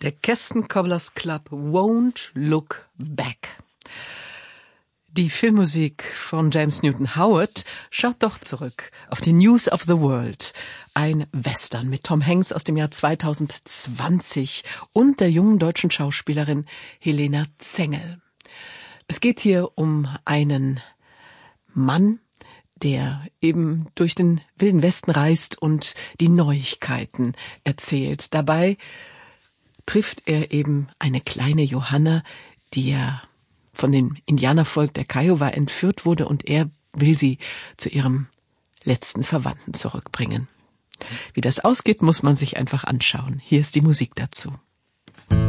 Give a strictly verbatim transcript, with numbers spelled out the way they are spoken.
Der Keston Cobblers Club Won't Look Back. Die Filmmusik von James Newton Howard schaut doch zurück auf die News of the World. Ein Western mit Tom Hanks aus dem Jahr zweitausendzwanzig und der jungen deutschen Schauspielerin Helena Zengel. Es geht hier um einen Mann, der eben durch den Wilden Westen reist und die Neuigkeiten erzählt. Dabei trifft er eben eine kleine Johanna, die ja von dem Indianervolk der Kiowa entführt wurde, und er will sie zu ihrem letzten Verwandten zurückbringen. Wie das ausgeht, muss man sich einfach anschauen. Hier ist die Musik dazu.